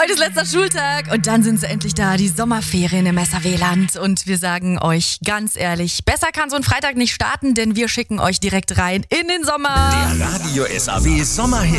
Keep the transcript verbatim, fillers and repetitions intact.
Heute ist letzter Schultag und dann sind sie endlich da, die Sommerferien im S A W-Land. Und wir sagen euch ganz ehrlich, besser kann so ein Freitag nicht starten, denn wir schicken euch direkt rein in den Sommer. Der Radio S A W Sommerhit.